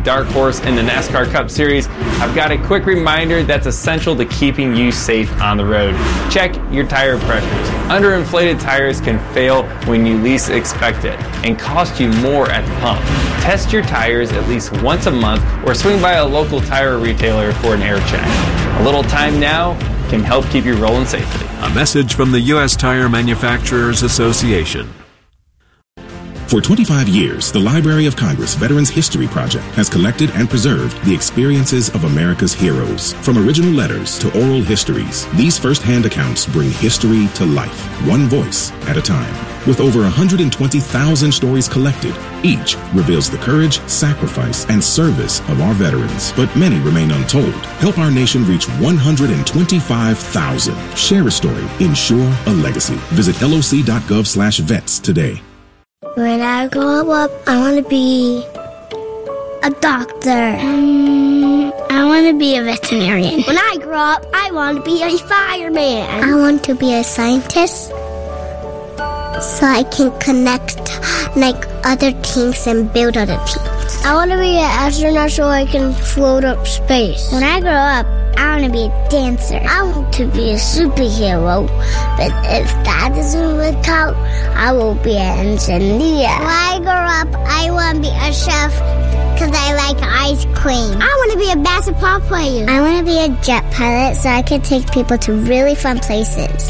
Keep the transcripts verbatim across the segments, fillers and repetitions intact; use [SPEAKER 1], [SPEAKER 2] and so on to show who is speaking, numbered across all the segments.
[SPEAKER 1] dark horse in the NASCAR Cup Series, I've got a quick reminder that's essential to keeping you safe on the road. Check your tire pressures. Underinflated tires can fail when you least expect it and cost you more at the pump. Test your tires at least once a month or swing by a local tire retailer for an air check. A little time now can help keep you rolling safely.
[SPEAKER 2] A message from the U S Tire Manufacturers Association.
[SPEAKER 3] For twenty-five years, the Library of Congress Veterans History Project has collected and preserved the experiences of America's heroes. From original letters to oral histories, these first-hand accounts bring history to life, one voice at a time. With over one hundred twenty thousand stories collected, each reveals the courage, sacrifice, and service of our veterans. But many remain untold. Help our nation reach one hundred twenty-five thousand. Share a story. Ensure a legacy. Visit L O C dot gov slash vets today.
[SPEAKER 4] When I grow up, I want to be a doctor. Um, I want to be a veterinarian. When I grow up, I want to be a fireman. I want to be a scientist so I can connect like other teams and build other teams. I want to be an astronaut so I can float up space. When I grow up, I want to be a dancer. I want to be a superhero. But if that doesn't work out, I will be an engineer. When I grow up, I want to be a chef because I like ice cream. I want to be a basketball player. I want to be a jet pilot so I can take people to really fun places.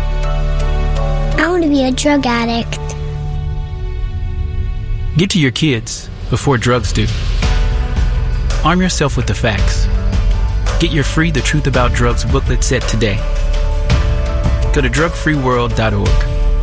[SPEAKER 4] I want to be a drug addict.
[SPEAKER 5] Get to your kids before drugs do. Arm yourself with the facts. Get your free The Truth About Drugs booklet set today. Go to drug free world dot org.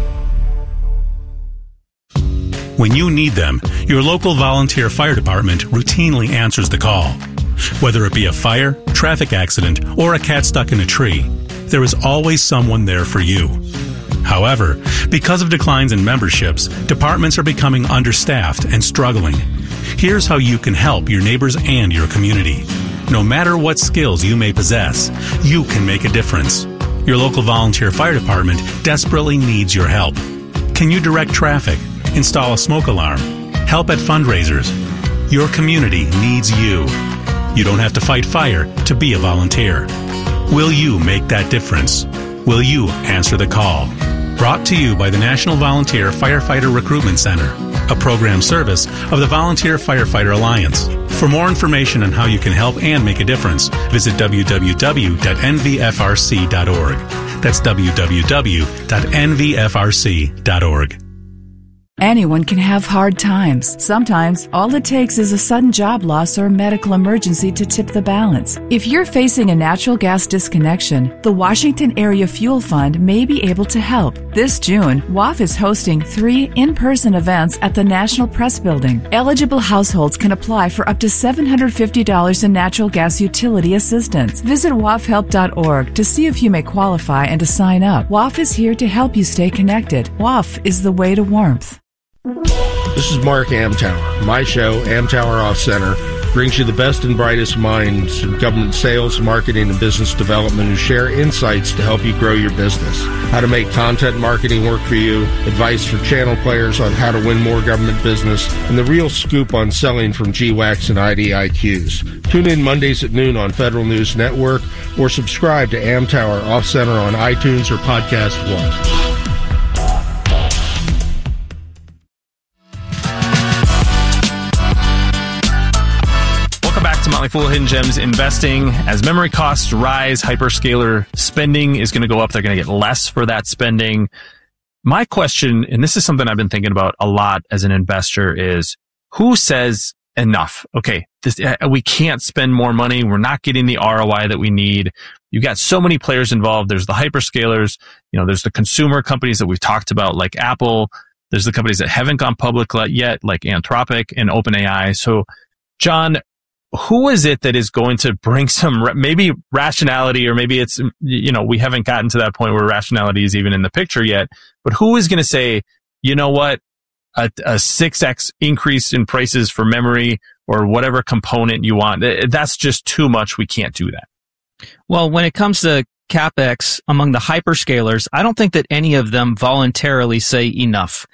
[SPEAKER 6] When you need them, your local volunteer fire department routinely answers the call. Whether it be a fire, traffic accident, or a cat stuck in a tree, there is always someone there for you. However, because of declines in memberships, departments are becoming understaffed and struggling. Here's how you can help your neighbors and your community. No matter what skills you may possess, you can make a difference. Your local volunteer fire department desperately needs your help. Can you direct traffic, install a smoke alarm, help at fundraisers? Your community needs you. You don't have to fight fire to be a volunteer. Will you make that difference? Will you answer the call? Brought to you by the National Volunteer Firefighter Recruitment Center, a program service of the Volunteer Firefighter Alliance. For more information on how you can help and make a difference, visit w w w dot n v f r c dot org. That's w w w dot n v f r c dot org.
[SPEAKER 7] Anyone can have hard times. Sometimes, all it takes is a sudden job loss or medical emergency to tip the balance. If you're facing a natural gas disconnection, the Washington Area Fuel Fund may be able to help. This June, W A F is hosting three in-person events at the National Press Building. Eligible households can apply for up to seven hundred fifty dollars in natural gas utility assistance. Visit w a f help dot org to see if you may qualify and to sign up. W A F is here to help you stay connected. W A F is the way to warmth.
[SPEAKER 8] This is Mark Amtower. My show, Amtower Off Center, brings you the best and brightest minds in government sales, marketing, and business development who share insights to help you grow your business. How to make content marketing work for you, advice for channel players on how to win more government business, and the real scoop on selling from G WACs and I D I Qs. Tune in Mondays at noon on Federal News Network or subscribe to Amtower Off Center on iTunes or Podcast One.
[SPEAKER 9] Motley Fool Hidden Gems investing. As memory costs rise, hyperscaler spending is going to go up. They're going to get less for that spending. My question, and this is something I've been thinking about a lot as an investor, is who says enough? Okay, this, uh, we can't spend more money. We're not getting the R O I that we need. You've got so many players involved. There's the hyperscalers. You know, there's the consumer companies that we've talked about, like Apple. There's the companies that haven't gone public yet, like Anthropic and OpenAI. So, John, who is it that is going to bring some maybe rationality, or maybe it's, you know, we haven't gotten to that point where rationality is even in the picture yet, but who is going to say, you know what, a, a six X increase in prices for memory or whatever component you want, that's just too much. We can't do that.
[SPEAKER 10] Well, when it comes to CapEx among the hyperscalers, I don't think that any of them voluntarily say enough.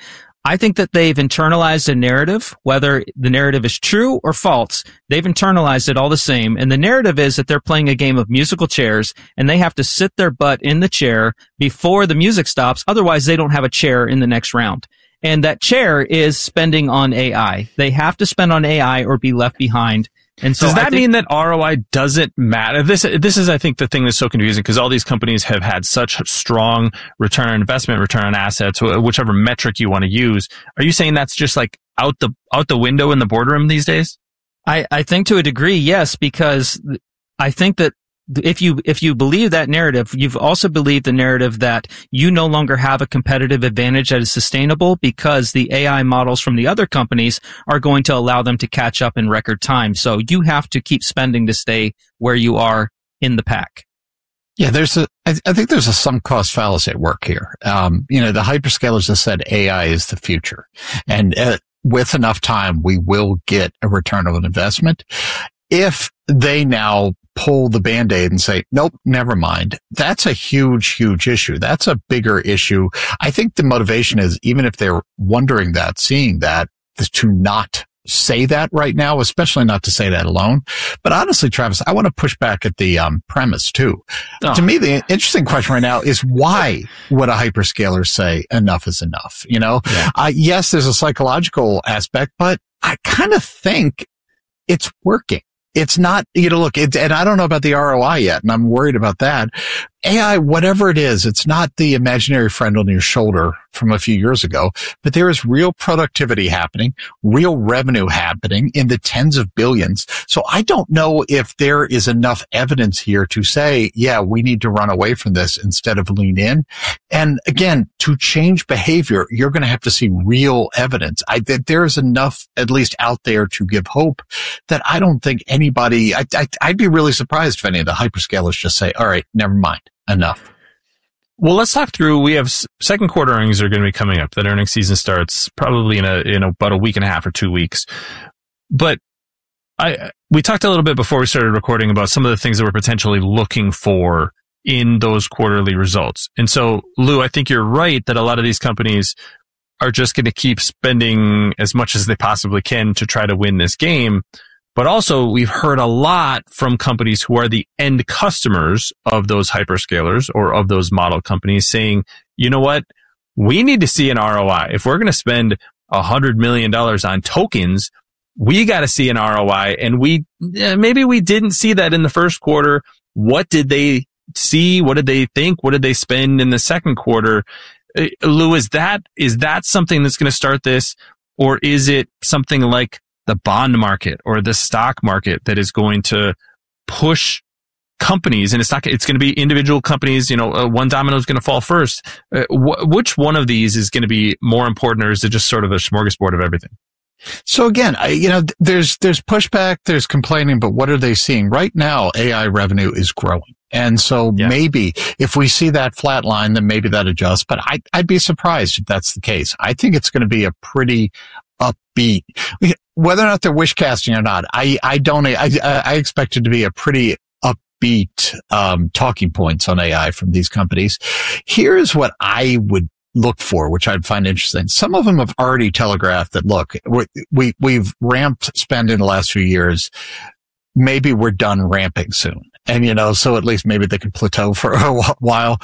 [SPEAKER 10] I think that they've internalized a narrative, whether the narrative is true or false. They've internalized it all the same. And the narrative is that they're playing a game of musical chairs and they have to sit their butt in the chair before the music stops. Otherwise, they don't have a chair in the next round. And that chair is spending on A I. They have to spend on A I or be left behind. And so
[SPEAKER 9] does that
[SPEAKER 10] think,
[SPEAKER 9] mean that R O I doesn't matter? This this is, I think, the thing that's so confusing because all these companies have had such strong return on investment, return on assets, whichever metric you want to use. Are you saying that's just like out the out the window in the boardroom these days?
[SPEAKER 10] I, I think to a degree, yes, because I think that if you if you believe that narrative, you've also believed the narrative that you no longer have a competitive advantage that is sustainable because the A I models from the other companies are going to allow them to catch up in record time. So you have to keep spending to stay where you are in the pack.
[SPEAKER 11] Yeah, there's a, I, I think there's a sunk cost fallacy at work here. Um, you know, the hyperscalers have said A I is the future, and uh, with enough time, we will get a return on investment. If they now pull the Band-Aid and say, nope, never mind. That's a huge, huge issue. That's a bigger issue. I think the motivation is, even if they're wondering that, seeing that, is to not say that right now, especially not to say that alone. But honestly, Travis, I want to push back at the um, premise too. Oh. To me, the interesting question right now is why would a hyperscaler say enough is enough? You know, yeah. uh, yes, there's a psychological aspect, but I kind of think it's working. It's not, you know, look, it, and I don't know about the R O I yet, and I'm worried about that. A I, whatever it is, it's not the imaginary friend on your shoulder from a few years ago, but there is real productivity happening, real revenue happening in the tens of billions. So I don't know if there is enough evidence here to say, yeah, we need to run away from this instead of lean in. And again, to change behavior, you're going to have to see real evidence. I think there's enough, at least out there, to give hope that I don't think anybody, I, I, I'd be really surprised if any of the hyperscalers just say, all right, never mind. Enough.
[SPEAKER 9] Well, let's talk through. We have second quarter earnings are going to be coming up. That earnings season starts probably in a in about a week and a half or two weeks. But I we talked a little bit before we started recording about some of the things that we're potentially looking for in those quarterly results. And so, Lou, I think you're right that a lot of these companies are just going to keep spending as much as they possibly can to try to win this game. But also, we've heard a lot from companies who are the end customers of those hyperscalers or of those model companies saying, you know what, we need to see an R O I. If we're going to spend one hundred million dollars on tokens, we got to see an R O I. And we maybe we didn't see that in the first quarter. What did they see? What did they think? What did they spend in the second quarter? Lou, is that is that something that's going to start this? Or is it something like the bond market or the stock market that is going to push companies? And it's not, it's going to be individual companies, you know, uh, one domino is going to fall first. Uh, wh- which one of these is going to be more important, or is it just sort of a smorgasbord of everything?
[SPEAKER 11] So again, I, you know, there's, there's pushback, there's complaining, but what are they seeing? Right now, A I revenue is growing. And so yeah. maybe if we see that flat line, then maybe that adjusts, but I, I'd be surprised if that's the case. I think it's going to be a pretty upbeat, whether or not they're wish casting or not. I, I don't, I, I expect it to be a pretty upbeat, um, talking points on A I from these companies. Here's what I would look for, which I'd find interesting. Some of them have already telegraphed that, look, we, we, we've ramped spend in the last few years. Maybe we're done ramping soon. And, you know, so at least maybe they can plateau for a while.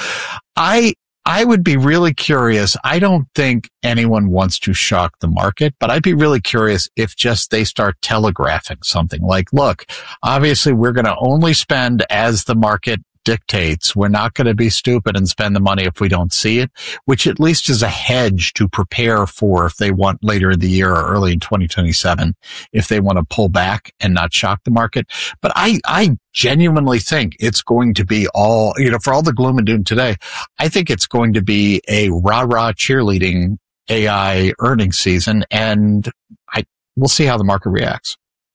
[SPEAKER 11] I, I would be really curious. I don't think anyone wants to shock the market, but I'd be really curious if just they start telegraphing something like, look, obviously we're going to only spend as the market dictates. We're not going to be stupid and spend the money if we don't see it, which at least is a hedge to prepare for if they want later in the year or early in twenty twenty-seven, if they want to pull back and not shock the market. But I, I genuinely think it's going to be all, you know, for all the gloom and doom today, I think it's going to be a rah-rah cheerleading A I earnings season, and I, we'll see how the market reacts.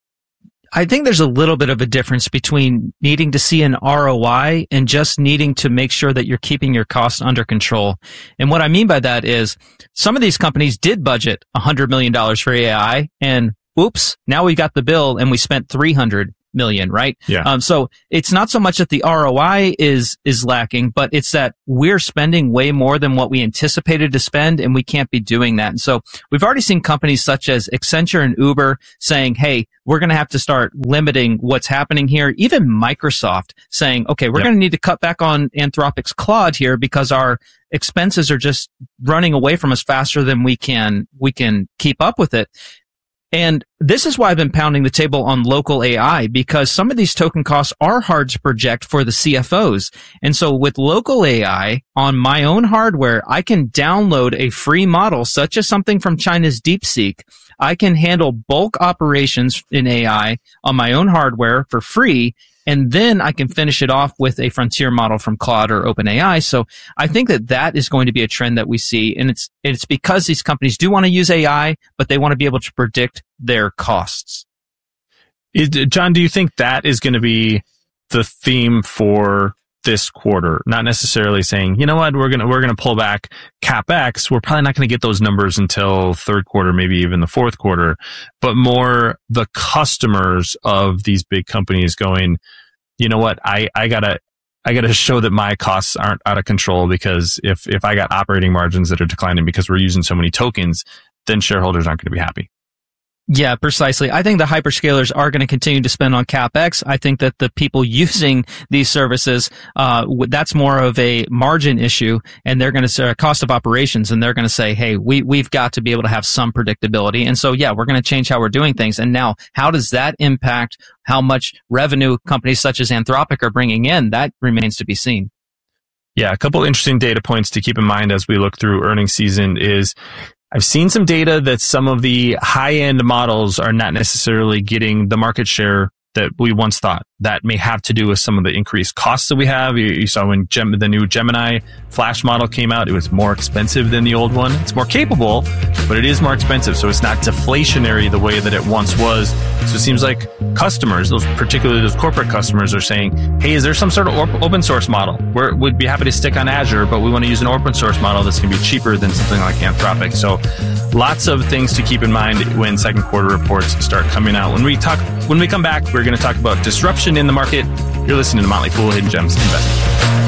[SPEAKER 10] I think there's a little bit of a difference between needing to see an R O I and just needing to make sure that you're keeping your costs under control. And what I mean by that is some of these companies did budget one hundred million dollars for A I, and oops, now we got the bill and we spent three hundred. million, right?
[SPEAKER 9] Yeah.
[SPEAKER 10] Um, so it's not so much that the R O I is, is lacking, but it's that we're spending way more than what we anticipated to spend, and we can't be doing that. And so we've already seen companies such as Accenture and Uber saying, hey, we're going to have to start limiting what's happening here. Even Microsoft saying, okay, we're
[SPEAKER 9] yep.
[SPEAKER 10] going to need to cut back on Anthropic's Claude here because our expenses are just running away from us faster than we can, we can keep up with it. And this is why I've been pounding the table on local A I, because some of these token costs are hard to project for the C F Os. And so with local A I on my own hardware, I can download a free model such as something from China's DeepSeek. I can handle bulk operations in A I on my own hardware for free. And then I can finish it off with a frontier model from Claude or OpenAI. So I think that that is going to be a trend that we see. And it's, it's because these companies do want to use A I, but they want to be able to predict their costs.
[SPEAKER 9] Is, John, do you think that is going to be the theme for this quarter? Not necessarily saying, you know what, we're going to, we're going to pull back CapEx. We're probably not going to get those numbers until third quarter, maybe even the fourth quarter, but more the customers of these big companies going, you know what, I, I gotta, I gotta show that my costs aren't out of control, because if, if I got operating margins that are declining because we're using so many tokens, then shareholders aren't going to be happy.
[SPEAKER 10] Yeah, precisely. I think the hyperscalers are going to continue to spend on CapEx. I think that the people using these services, uh, that's more of a margin issue, and they're going to say cost of operations, and they're going to say, hey, we, we've got to be able to have some predictability. And so, yeah, we're going to change how we're doing things. And now, how does that impact how much revenue companies such as Anthropic are bringing in? That remains to be seen.
[SPEAKER 9] Yeah, a couple interesting data points to keep in mind as we look through earnings season is I've seen some data that some of the high-end models are not necessarily getting the market share that we once thought. That may have to do with some of the increased costs that we have. You, you saw when Gem, the new Gemini Flash model came out, it was more expensive than the old one. It's more capable, but it is more expensive. So it's not deflationary the way that it once was. So it seems like customers, those particularly those corporate customers, are saying, hey, is there some sort of op- open source model? We're, we'd be happy to stick on Azure, but we want to use an open source model that's going to be cheaper than something like Anthropic. So lots of things to keep in mind when second quarter reports start coming out. When we talk, when we come back, we're going to talk about disruption in the market. You're listening to Motley Fool Hidden Gems Investing.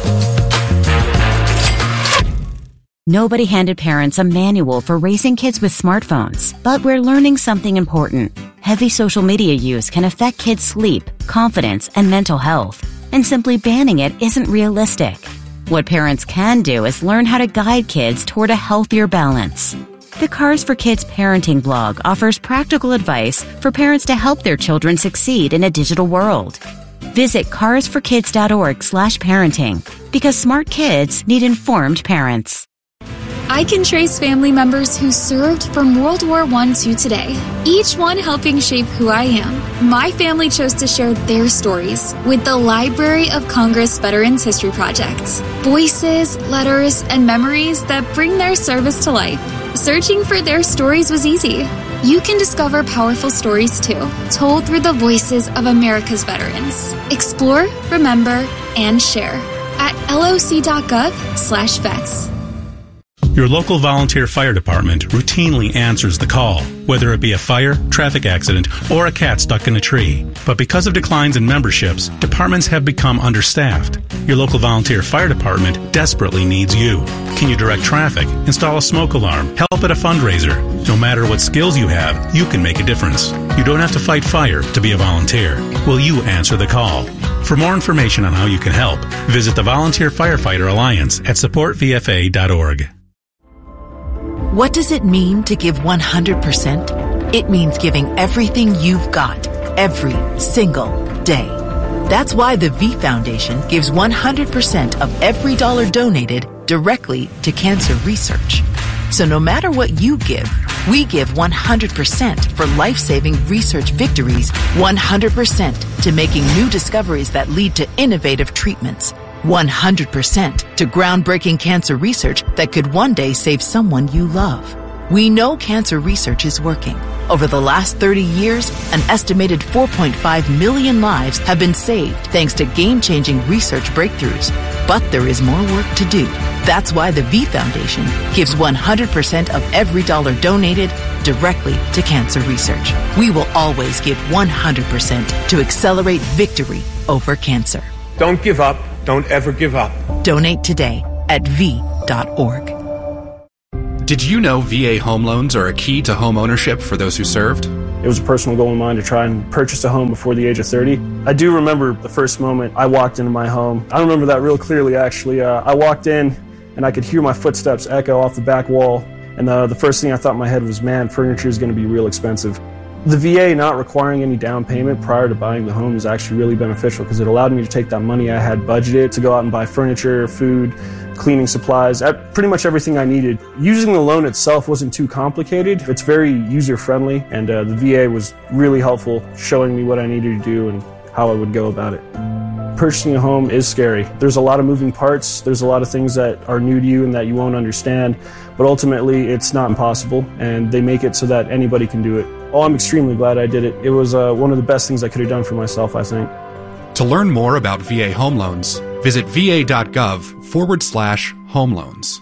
[SPEAKER 12] Nobody handed parents a manual for raising kids with smartphones, but we're learning something important. Heavy social media use can affect kids' sleep, confidence, and mental health, and simply banning it isn't realistic. What parents can do is learn how to guide kids toward a healthier balance. The Cars for Kids parenting blog offers practical advice for parents to help their children succeed in a digital world. Visit cars for kids dot org slash parenting, because smart kids need informed parents.
[SPEAKER 13] I can trace family members who served from World War One to today, each one helping shape who I am. My family chose to share their stories with the Library of Congress Veterans History Project. Voices, letters, and memories that bring their service to life. Searching for their stories was easy. You can discover powerful stories too, told through the voices of America's veterans. Explore, remember, and share at loc.gov slash vets.
[SPEAKER 6] Your local volunteer fire department routinely answers the call, whether it be a fire, traffic accident, or a cat stuck in a tree. But because of declines in memberships, departments have become understaffed. Your local volunteer fire department desperately needs you. Can you direct traffic, install a smoke alarm, help at a fundraiser? No matter what skills you have, you can make a difference. You don't have to fight fire to be a volunteer. Will you answer the call? For more information on how you can help, visit the Volunteer Firefighter Alliance at support v f a dot org.
[SPEAKER 14] What does it mean to give one hundred percent? It means giving everything you've got, every single day. That's why the V Foundation gives one hundred percent of every dollar donated directly to cancer research. So no matter what you give, we give one hundred percent for life-saving research victories, one hundred percent to making new discoveries that lead to innovative treatments, one hundred percent to groundbreaking cancer research that could one day save someone you love. We know cancer research is working. Over the last thirty years, an estimated four point five million lives have been saved thanks to game-changing research breakthroughs. But there is more work to do. That's why the V Foundation gives one hundred percent of every dollar donated directly to cancer research. We will always give one hundred percent to accelerate victory over cancer.
[SPEAKER 15] Don't give up. Don't ever give up.
[SPEAKER 14] Donate today at V dot org.
[SPEAKER 16] Did you know V A home loans are a key to home ownership for those who served?
[SPEAKER 17] It was a personal goal of mine to try and purchase a home before the age of thirty. I do remember the first moment I walked into my home. I remember that real clearly, actually. Uh, I walked in and I could hear my footsteps echo off the back wall. And uh, the first thing I thought in my head was, man, furniture is going to be real expensive. The V A not requiring any down payment prior to buying the home is actually really beneficial because it allowed me to take that money I had budgeted to go out and buy furniture, food, cleaning supplies, pretty much everything I needed. Using the loan itself wasn't too complicated. It's very user-friendly, and uh, the V A was really helpful, showing me what I needed to do and how I would go about it. Purchasing a home is scary. There's a lot of moving parts. There's a lot of things that are new to you and that you won't understand, but ultimately it's not impossible, and they make it so that anybody can do it. Oh, I'm extremely glad I did it. It was uh, one of the best things I could have done for myself, I think.
[SPEAKER 16] To learn more about V A home loans, visit va.gov forward slash home loans.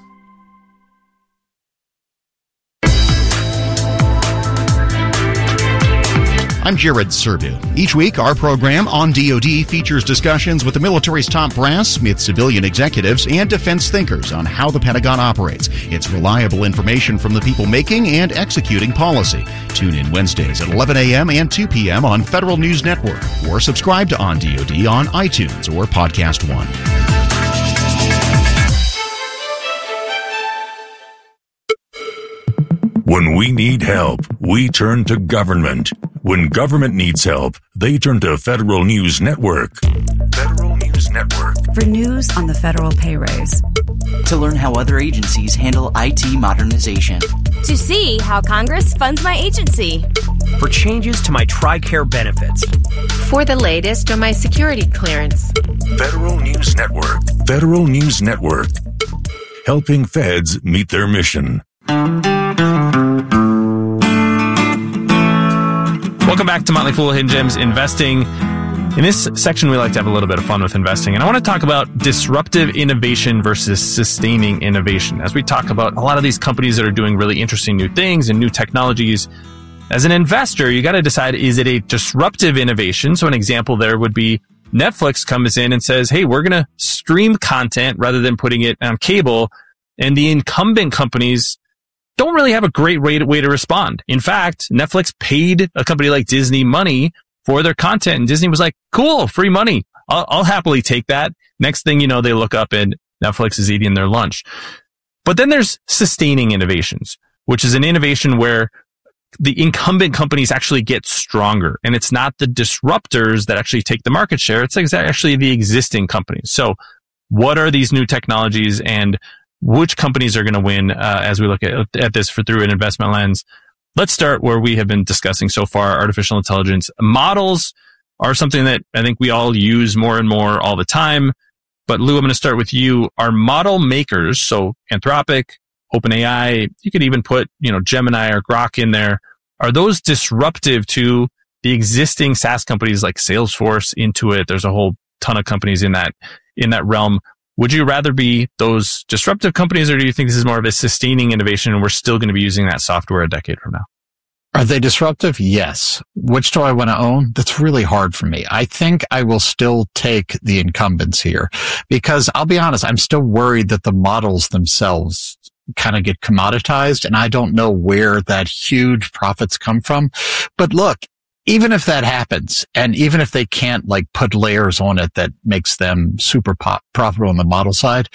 [SPEAKER 18] I'm Jared Serbu. Each week, our program on D O D features discussions with the military's top brass, with civilian executives, and defense thinkers on how the Pentagon operates. It's reliable information from the people making and executing policy. Tune in Wednesdays at eleven a.m. and two p.m. on Federal News Network, or subscribe to On D O D on iTunes or Podcast One.
[SPEAKER 19] When we need help, we turn to government. When government needs help, they turn to Federal News Network. Federal News Network.
[SPEAKER 20] For news on the federal pay raise.
[SPEAKER 21] To learn how other agencies handle I T modernization.
[SPEAKER 22] To see how Congress funds my agency.
[SPEAKER 23] For changes to my TRICARE benefits.
[SPEAKER 24] For the latest on my security clearance.
[SPEAKER 19] Federal News Network. Federal News Network. Helping feds meet their mission.
[SPEAKER 9] Welcome back to Motley Fool Hidden Gems Investing. In this section, we like to have a little bit of fun with investing. And I want to talk about disruptive innovation versus sustaining innovation. As we talk about a lot of these companies that are doing really interesting new things and new technologies, as an investor, you got to decide, is it a disruptive innovation? So an example there would be Netflix comes in and says, hey, we're going to stream content rather than putting it on cable. And the incumbent companies don't really have a great way to, way to respond. In fact, Netflix paid a company like Disney money for their content, and Disney was like, cool, free money. I'll, I'll happily take that. Next thing you know, they look up and Netflix is eating their lunch. But then there's sustaining innovations, which is an innovation where the incumbent companies actually get stronger, and it's not the disruptors that actually take the market share. It's actually the existing companies. So what are these new technologies, and which companies are going to win uh, as we look at, at this for through an investment lens? Let's start where we have been discussing so far, artificial intelligence. Models are something that I think we all use more and more all the time. But Lou, I'm going to start with you. Are model makers, so Anthropic, OpenAI, you could even put, you know, Gemini or Grok in there. Are those disruptive to the existing SaaS companies like Salesforce, Intuit? There's a whole ton of companies in that, in that realm. Would you rather be those disruptive companies, or do you think this is more of a sustaining innovation and we're still going to be using that software a decade from now?
[SPEAKER 11] Are they disruptive? Yes. Which do I want to own? That's really hard for me. I think I will still take the incumbents here because I'll be honest, I'm still worried that the models themselves kind of get commoditized, and I don't know where that huge profits come from. But look, even if that happens, and even if they can't like put layers on it that makes them super pop- profitable on the model side,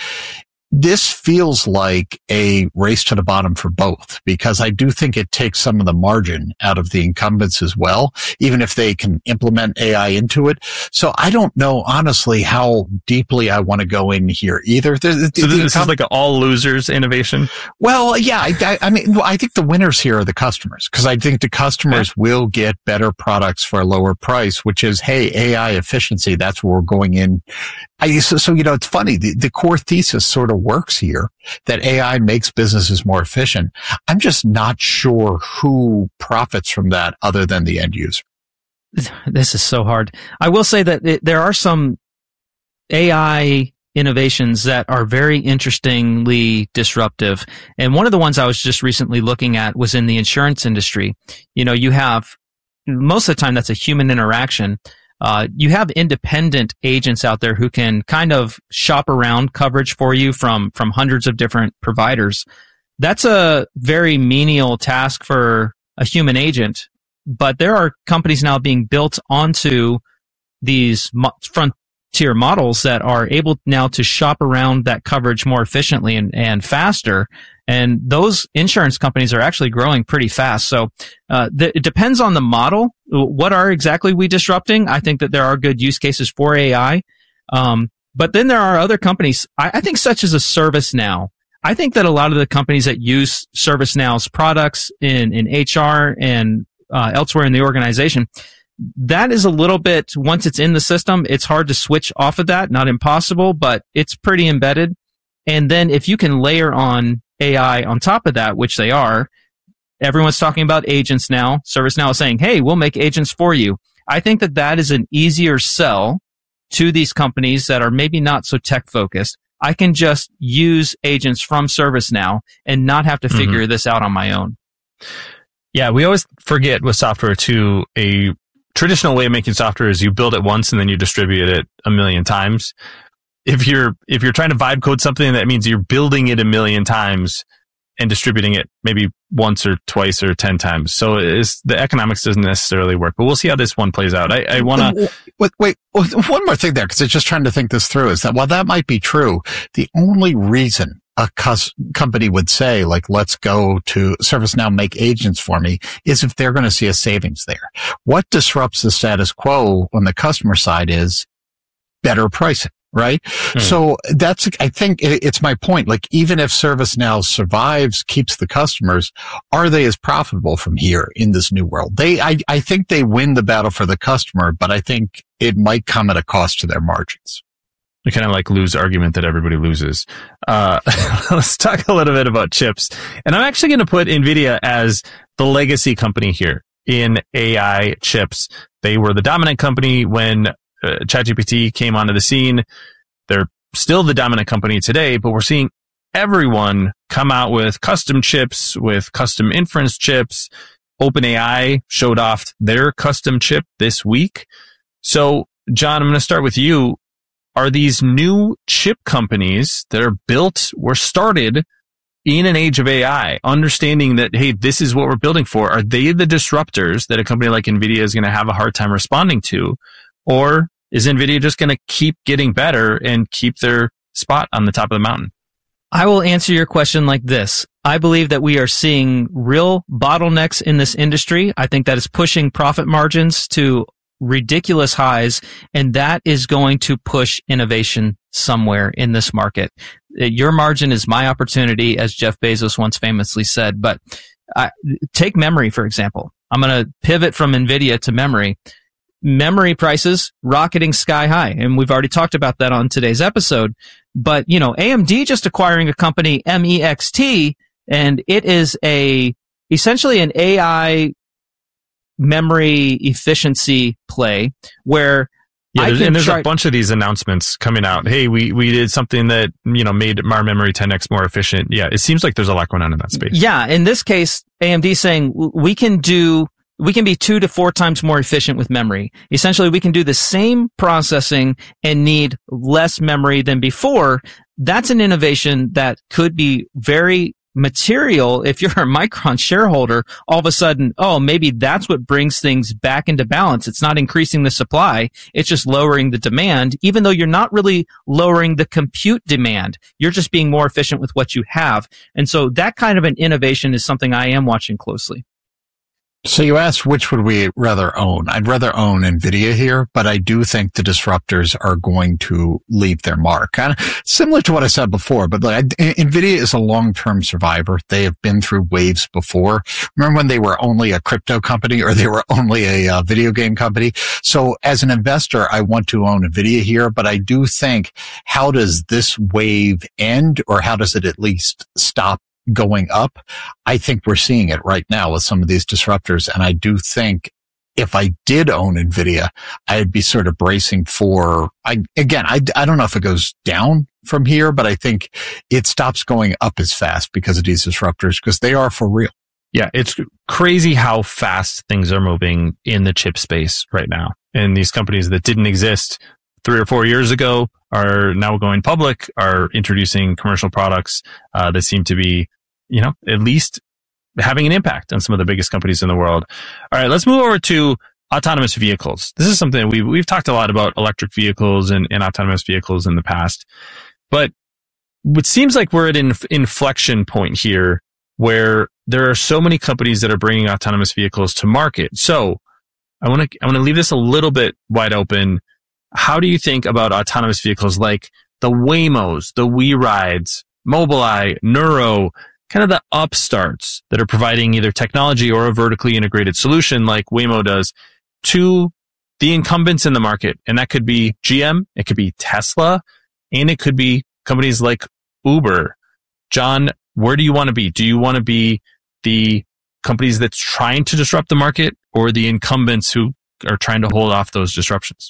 [SPEAKER 11] this feels like a race to the bottom for both, because I do think it takes some of the margin out of the incumbents as well, even if they can implement A I into it. So I don't know, honestly, how deeply I want to go in here either. The, the,
[SPEAKER 9] so this,
[SPEAKER 11] the
[SPEAKER 9] this is like an all losers innovation?
[SPEAKER 11] Well, yeah, I, I, I mean, I think the winners here are the customers, because I think the customers yeah. will get better products for a lower price, which is, hey, A I efficiency, that's where we're going in. I, so, so, you know, it's funny. The, the core thesis sort of works here, that A I makes businesses more efficient. I'm just not sure who profits from that other than the end user.
[SPEAKER 10] This is so hard. I will say that it, there are some A I innovations that are very interestingly disruptive. And one of the ones I was just recently looking at was in the insurance industry. You know, you have, most of the time that's a human interaction. Uh, you have independent agents out there who can kind of shop around coverage for you from, from hundreds of different providers. That's a very menial task for a human agent, but there are companies now being built onto these mo- frontier models that are able now to shop around that coverage more efficiently and, and faster. And those insurance companies are actually growing pretty fast. So uh, th- it depends on the model. What are exactly we disrupting? I think that there are good use cases for A I. Um, but then there are other companies, I, I think such as a ServiceNow. I think that a lot of the companies that use ServiceNow's products in, in H R and uh, elsewhere in the organization, that is a little bit, once it's in the system, it's hard to switch off of that. Not impossible, but it's pretty embedded. And then if you can layer on A I on top of that, which they are, everyone's talking about agents now. ServiceNow is saying, hey, we'll make agents for you. I think that that is an easier sell to these companies that are maybe not so tech focused. I can just use agents from ServiceNow and not have to figure mm-hmm. this out on my own.
[SPEAKER 9] Yeah, we always forget with software too, a traditional way of making software is you build it once and then you distribute it a million times. If you're if you're trying to vibe code something, that means you're building it a million times and distributing it maybe once or twice or ten times. So it's, the economics doesn't necessarily work, but we'll see how this one plays out. I, I want to...
[SPEAKER 11] Wait, wait, one more thing there, because I'm just trying to think this through, is that while that might be true, the only reason a cus- company would say, like, let's go to ServiceNow, make agents for me, is if they're going to see a savings there. What disrupts the status quo on the customer side is better pricing. Right? Hmm. So that's, I think it's my point. Like, even if ServiceNow survives, keeps the customers, are they as profitable from here in this new world? They, I, I think they win the battle for the customer, but I think it might come at a cost to their margins.
[SPEAKER 9] We kind of like lose argument that everybody loses. Uh, let's talk a little bit about chips. And I'm actually going to put NVIDIA as the legacy company here in A I chips. They were the dominant company when Uh, ChatGPT came onto the scene. They're still the dominant company today, but we're seeing everyone come out with custom chips, with custom inference chips. OpenAI showed off their custom chip this week. So, John, I'm going to start with you. Are these new chip companies that are built or started in an age of A I, understanding that, hey, this is what we're building for, are they the disruptors that a company like NVIDIA is going to have a hard time responding to? Or is NVIDIA just going to keep getting better and keep their spot on the top of the mountain?
[SPEAKER 10] I will answer your question like this. I believe that we are seeing real bottlenecks in this industry. I think that is pushing profit margins to ridiculous highs, and that is going to push innovation somewhere in this market. Your margin is my opportunity, as Jeff Bezos once famously said. But uh, take memory, for example. I'm going to pivot from NVIDIA to memory. Memory prices rocketing sky high. And we've already talked about that on today's episode. But, you know, A M D just acquiring a company, M E X T, and it is a, essentially an A I memory efficiency play where
[SPEAKER 9] yeah,
[SPEAKER 10] I
[SPEAKER 9] there's,
[SPEAKER 10] can
[SPEAKER 9] and there's
[SPEAKER 10] try-
[SPEAKER 9] a bunch of these announcements coming out. Hey, we, we did something that, you know, made our memory ten x more efficient. Yeah, it seems like there's a lot going on in that space.
[SPEAKER 10] Yeah, in this case, A M D saying we can do We can be two to four times more efficient with memory. Essentially, we can do the same processing and need less memory than before. That's an innovation that could be very material. If you're a Micron shareholder, all of a sudden, oh, maybe that's what brings things back into balance. It's not increasing the supply. It's just lowering the demand, even though you're not really lowering the compute demand. You're just being more efficient with what you have. And so that kind of an innovation is something I am watching closely.
[SPEAKER 11] So you asked which would we rather own. I'd rather own NVIDIA here, but I do think the disruptors are going to leave their mark. Kind of similar to what I said before, but like, NVIDIA is a long-term survivor. They have been through waves before. Remember when they were only a crypto company or they were only a uh, video game company? So as an investor, I want to own NVIDIA here, but I do think, how does this wave end, or how does it at least stop going up? I think we're seeing it right now with some of these disruptors. And I do think if I did own NVIDIA, I'd be sort of bracing for, I, again, I, I don't know if it goes down from here, but I think it stops going up as fast because of these disruptors, because they are for real.
[SPEAKER 9] Yeah, it's crazy how fast things are moving in the chip space right now. And these companies that didn't exist three or four years ago are now going public, are introducing commercial products uh, that seem to be, you know, at least having an impact on some of the biggest companies in the world. All right, let's move over to autonomous vehicles. This is something that we've, we've talked a lot about electric vehicles and, and autonomous vehicles in the past. But it seems like we're at an inflection point here where there are so many companies that are bringing autonomous vehicles to market. So I want to I want to leave this a little bit wide open. How do you think about autonomous vehicles like the Waymos, the WeRides, Mobileye, Nuro, kind of the upstarts that are providing either technology or a vertically integrated solution like Waymo does to the incumbents in the market? And that could be G M, it could be Tesla, and it could be companies like Uber. John, where do you want to be? Do you want to be the companies that's trying to disrupt the market or the incumbents who are trying to hold off those disruptions?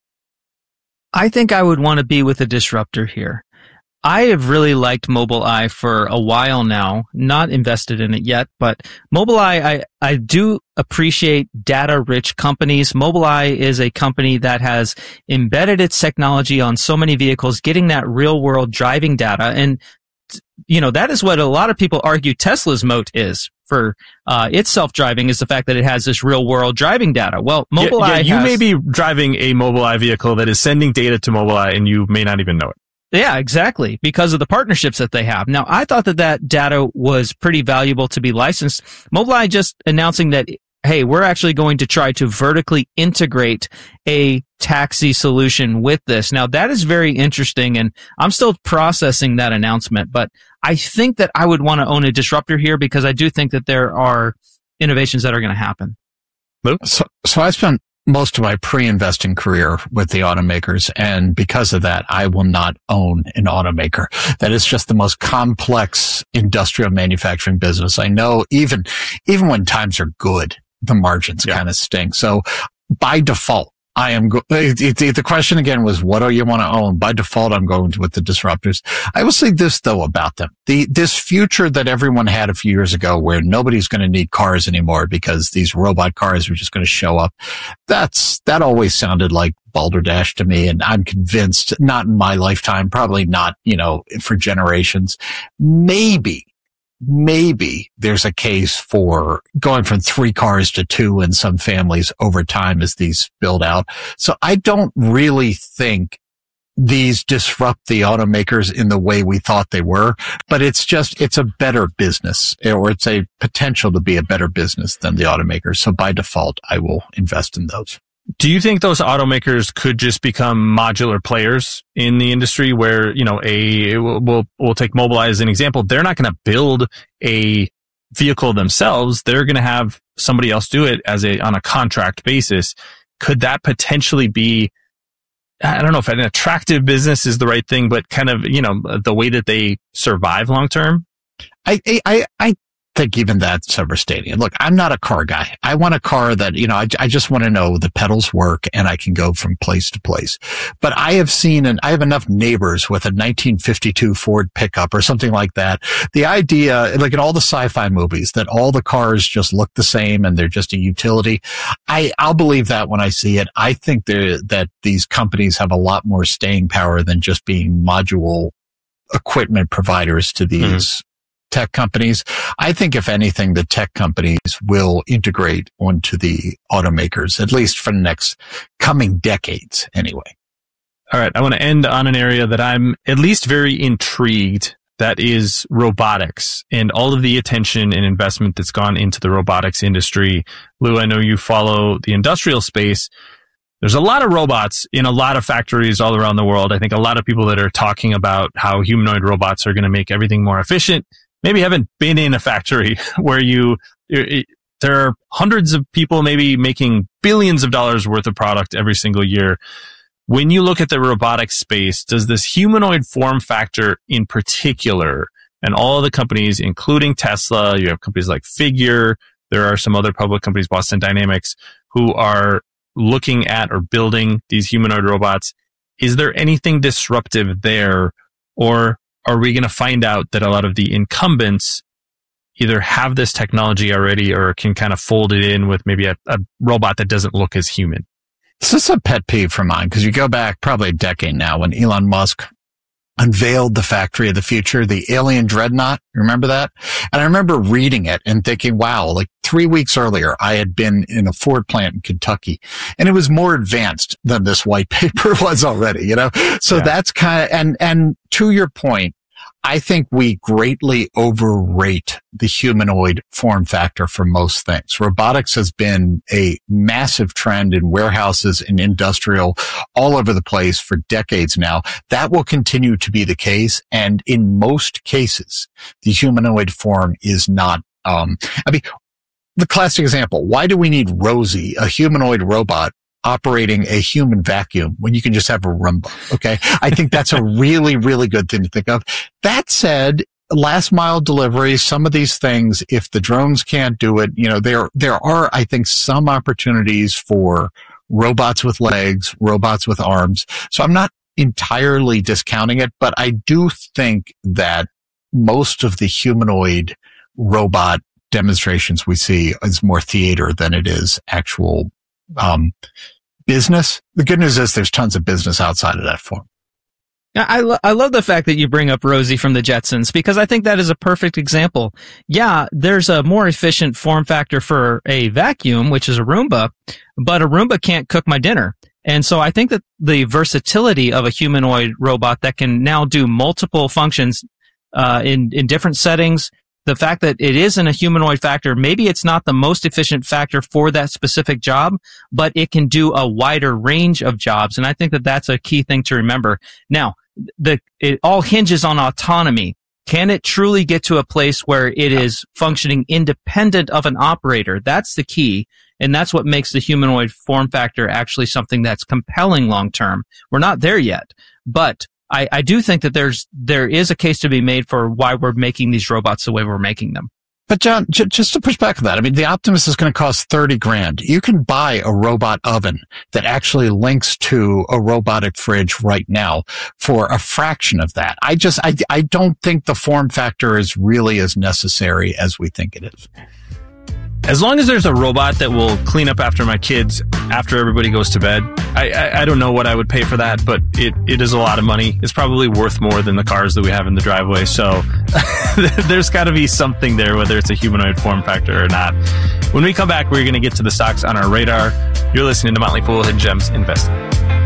[SPEAKER 10] I think I would want to be with a disruptor here. I have really liked Mobileye for a while now, not invested in it yet, but Mobileye, I, I do appreciate data-rich companies. Mobileye is a company that has embedded its technology on so many vehicles, getting that real-world driving data. And, you know, that is what a lot of people argue Tesla's moat is for uh, its self-driving, is the fact that it has this real-world driving data. Well, Mobileye
[SPEAKER 9] yeah, yeah, you
[SPEAKER 10] has,
[SPEAKER 9] may be driving a Mobileye vehicle that is sending data to Mobileye and you may not even know it.
[SPEAKER 10] Yeah, exactly, because of the partnerships that they have. Now, I thought that that data was pretty valuable to be licensed. Mobileye just announcing that, hey, we're actually going to try to vertically integrate a taxi solution with this. Now, that is very interesting, and I'm still processing that announcement, but I think that I would want to own a disruptor here because I do think that there are innovations that are going to happen.
[SPEAKER 11] So, so I spent most of my pre-investing career with the automakers, and because of that, I will not own an automaker. That is just the most complex industrial manufacturing business. I know even, even when times are good, the margins yeah. kind of stink. So by default, I am go- it, it, the question again was, what do you want to own? By default, I'm going with the disruptors. I will say this though about them. The, this future that everyone had a few years ago where nobody's going to need cars anymore because these robot cars are just going to show up. That's, that always sounded like balderdash to me. And I'm convinced, not in my lifetime, probably not, you know, for generations. Maybe. Maybe there's a case for going from three cars to two in some families over time as these build out. So I don't really think these disrupt the automakers in the way we thought they were, but it's just, it's a better business, or it's a potential to be a better business than the automakers. So by default, I will invest in those.
[SPEAKER 9] Do you think those automakers could just become modular players in the industry where, you know, a, we'll, we'll take Mobileye as an example. They're not going to build a vehicle themselves. They're going to have somebody else do it as a, on a contract basis. Could that potentially be, I don't know if an attractive business is the right thing, but kind of, you know, the way that they survive long term?
[SPEAKER 11] I, I, I think even that's overstating it. Look, I'm not a car guy. I want a car that, you know, I, I just want to know the pedals work and I can go from place to place. But I have seen, and I have enough neighbors with a nineteen fifty-two Ford pickup or something like that. The idea, like in all the sci-fi movies, that all the cars just look the same and they're just a utility. I, I'll believe that when I see it. I think that these companies have a lot more staying power than just being module equipment providers to these mm-hmm. tech companies. I think if anything, the tech companies will integrate onto the automakers, at least for the next coming decades anyway.
[SPEAKER 9] All right. I want to end on an area that I'm at least very intrigued. That is robotics and all of the attention and investment that's gone into the robotics industry. Lou, I know you follow the industrial space. There's a lot of robots in a lot of factories all around the world. I think a lot of people that are talking about how humanoid robots are going to make everything more efficient maybe haven't been in a factory where you, it, there are hundreds of people maybe making billions of dollars worth of product every single year. When you look at the robotics space, does this humanoid form factor in particular, and all the companies, including Tesla, you have companies like Figure, there are some other public companies, Boston Dynamics, who are looking at or building these humanoid robots. Is there anything disruptive there, or are we going to find out that a lot of the incumbents either have this technology already or can kind of fold it in with maybe a, a robot that doesn't look as human?
[SPEAKER 11] This is a pet peeve for mine, because you go back probably a decade now when Elon Musk unveiled the factory of the future, the alien dreadnought. Remember that? And I remember reading it and thinking, wow, like three weeks earlier, I had been in a Ford plant in Kentucky, and it was more advanced than this white paper was already, you know? So yeah. that's kind of, and, and to your point, I think we greatly overrate the humanoid form factor for most things. Robotics has been a massive trend in warehouses and industrial all over the place for decades now. That will continue to be the case. And in most cases, the humanoid form is not, um, I mean, the classic example, why do we need Rosie, a humanoid robot, operating a human vacuum when you can just have a Roomba? Okay. I think that's a really, really good thing to think of. That said, last mile delivery, some of these things, if the drones can't do it, you know, there, there are, I think, some opportunities for robots with legs, robots with arms. So I'm not entirely discounting it, but I do think that most of the humanoid robot demonstrations we see is more theater than it is actual um business. The good news is there's tons of business outside of that form.
[SPEAKER 10] I, lo- I love the fact that you bring up Rosie from the Jetsons, because I think that is a perfect example. Yeah, there's a more efficient form factor for a vacuum, which is a Roomba, but a Roomba can't cook my dinner. And so I think that the versatility of a humanoid robot that can now do multiple functions uh in, in different settings, the fact that it isn't a humanoid factor, maybe it's not the most efficient factor for that specific job, but it can do a wider range of jobs. And I think that that's a key thing to remember. Now, the, it all hinges on autonomy. Can it truly get to a place where it is functioning independent of an operator? That's the key. And that's what makes the humanoid form factor actually something that's compelling long term. We're not there yet, but I, I do think that there's there is a case to be made for why we're making these robots the way we're making them.
[SPEAKER 11] But John, j- just to push back on that, I mean, the Optimus is going to cost thirty grand. You can buy a robot oven that actually links to a robotic fridge right now for a fraction of that. I just, I, I don't think the form factor is really as necessary as we think it is.
[SPEAKER 9] As long as there's a robot that will clean up after my kids after everybody goes to bed, I, I, I don't know what I would pay for that, but it, it is a lot of money. It's probably worth more than the cars that we have in the driveway. So there's got to be something there, whether it's a humanoid form factor or not. When we come back, we're going to get to the stocks on our radar. You're listening to Motley Fool Hidden Gems Investing.